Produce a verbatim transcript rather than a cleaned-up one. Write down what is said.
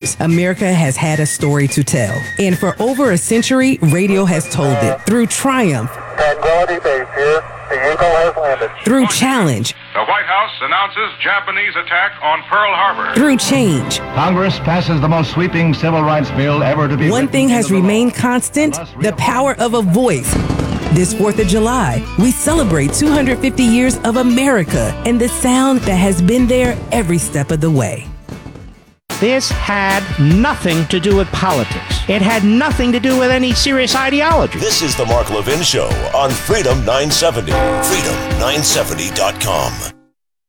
years, America has had a story to tell. And for over a century, radio has told it through triumph, Tranquility Base here. The Eagle has landed. through challenge, The White House announces Japanese attack on Pearl Harbor. through change. Congress passes the most sweeping civil rights bill ever to be One written thing has into the law. remained constant, the power of a voice. This fourth of July, we celebrate two hundred fifty years of America and the sound that has been there every step of the way. This had nothing to do with politics. It had nothing to do with any serious ideology. This is the Mark Levin Show on Freedom nine seventy. freedom nine seventy dot com.